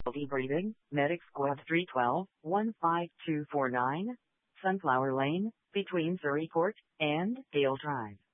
Difficulty breathing, Medic Squad 312, 15249, Sunflower Lane, between Surrey Court and Dale Drive.